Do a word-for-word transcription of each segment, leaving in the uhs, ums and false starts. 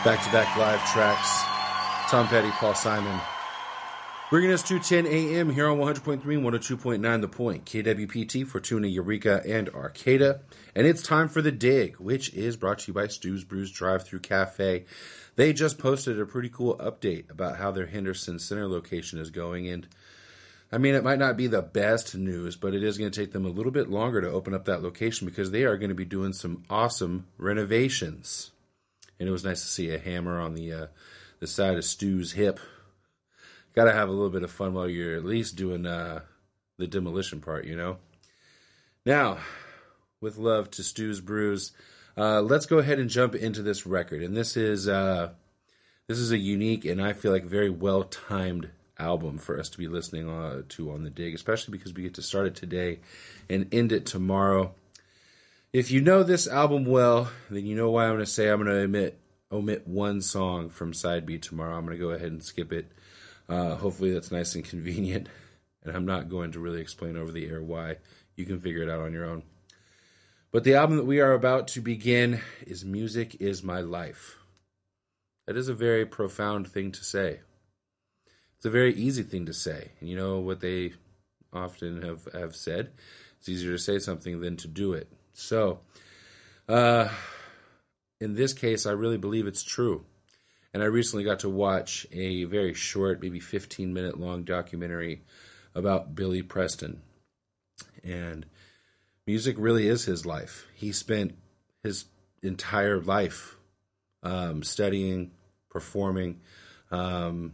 Back-to-back live tracks. Tom Petty, Paul Simon. Bringing us to ten a.m. here on one hundred point three and one oh two point nine The Point. K W P T, Fortuna, Eureka, and Arcata. And it's time for The Dig, which is brought to you by Stu's Brews Drive-Thru Cafe. They just posted a pretty cool update about how their Henderson Center location is going. And, I mean, it might not be the best news, but it is going to take them a little bit longer to open up that location because they are going to be doing some awesome renovations. And it was nice to see a hammer on the uh, the side of Stu's hip. Got to have a little bit of fun while you're at least doing uh, the demolition part, you know? Now, with love to Stu's Brews, uh, let's go ahead and jump into this record. And this is uh, this is a unique and I feel like very well-timed album for us to be listening uh, to on The Dig, especially because we get to start it today and end it tomorrow. If you know this album well, then you know why I'm going to say I'm going to omit, omit one song from Side B tomorrow. I'm going to go ahead and skip it. Uh, hopefully that's nice and convenient. And I'm not going to really explain over the air why. You can figure it out on your own. But the album that we are about to begin is Music Is My Life. That is a very profound thing to say. It's a very easy thing to say. And you know what they often have, have said? It's easier to say something than to do it. So, uh, in this case, I really believe it's true. And I recently got to watch a very short, maybe fifteen minute long documentary about Billy Preston. And music really is his life. He spent his entire life um, studying, performing, um,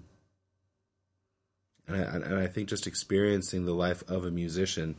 and, I, and I think just experiencing the life of a musician.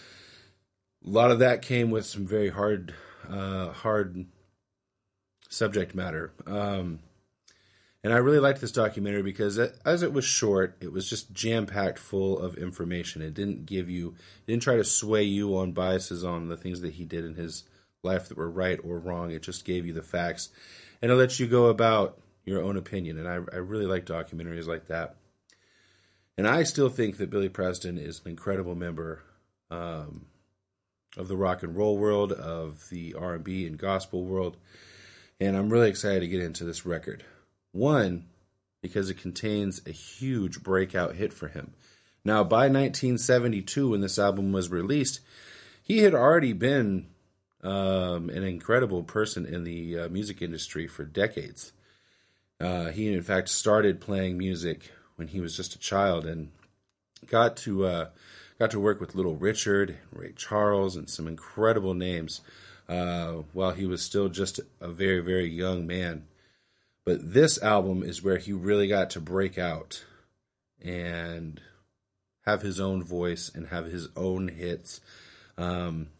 A lot of that came with some very hard, uh, hard subject matter. Um, and I really liked this documentary because it, as it was short, it was just jam-packed full of information. It didn't give you, it didn't try to sway you on biases on the things that he did in his life that were right or wrong. It just gave you the facts. And it lets you go about your own opinion. And I, I really like documentaries like that. And I still think that Billy Preston is an incredible member um of the rock and roll world, of the R and B and gospel world. And I'm really excited to get into this record. One, because it contains a huge breakout hit for him. Now, by nineteen seventy-two, when this album was released, he had already been um, an incredible person in the uh, music industry for decades. Uh, he, in fact, started playing music when he was just a child and got to... Uh, Got to work with Little Richard, Ray Charles, and some incredible names uh, while he was still just a very, very young man. But this album is where he really got to break out and have his own voice and have his own hits. Um,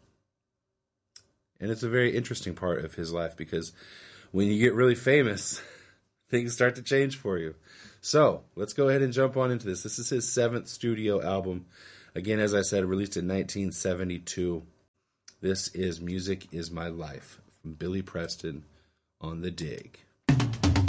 and it's a very interesting part of his life because when you get really famous, things start to change for you. So let's go ahead and jump on into this. This is his seventh studio album. Again, as I said, released in nineteen seventy-two. This is Music Is My Life from Billy Preston on The Dig.